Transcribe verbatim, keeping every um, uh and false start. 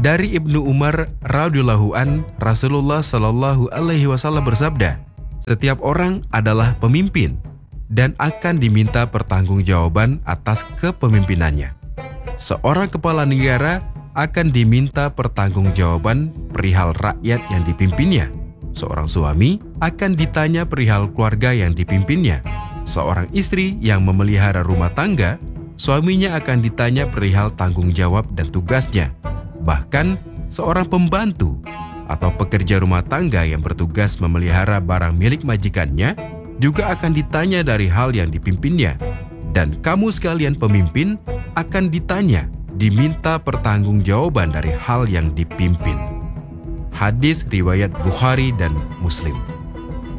Dari Ibnu Umar radhiyallahu an, Rasulullah shallallahu alaihi wasallam bersabda, setiap orang adalah pemimpin dan akan diminta pertanggungjawaban atas kepemimpinannya. Seorang kepala negara akan diminta pertanggungjawaban perihal rakyat yang dipimpinnya. Seorang suami akan ditanya perihal keluarga yang dipimpinnya. Seorang istri yang memelihara rumah tangga, suaminya akan ditanya perihal tanggung jawab dan tugasnya. Bahkan seorang pembantu atau pekerja rumah tangga yang bertugas memelihara barang milik majikannya juga akan ditanya dari hal yang dipimpinnya. Dan kamu sekalian pemimpin akan ditanya, diminta pertanggungjawaban dari hal yang dipimpin. Hadis riwayat Bukhari dan Muslim.